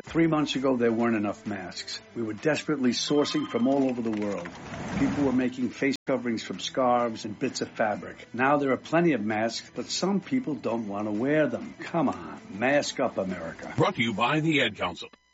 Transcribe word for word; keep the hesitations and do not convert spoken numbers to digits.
Three months ago, there weren't enough masks. We were desperately sourcing from all over the world. People were making face coverings from scarves and bits of fabric. Now there are plenty of masks, but some people don't want to wear them. Come on, mask up, America. Brought to you by the Ad Council.